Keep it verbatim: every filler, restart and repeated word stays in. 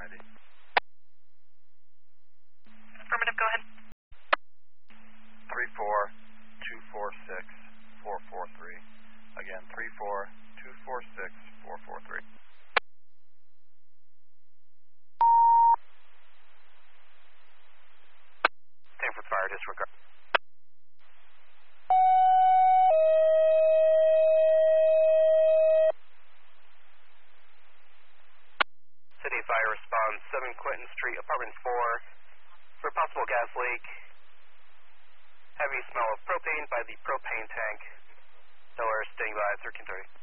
I D. Affirmative, go ahead. three four two four six four four three. Again, three four two four six four four three. Stanford Fire, disregard. City Fire responds, seven Quentin Street, apartment four, for a possible gas leak. Heavy smell of propane by the propane tank. Delaware, staying by thirteen thirty.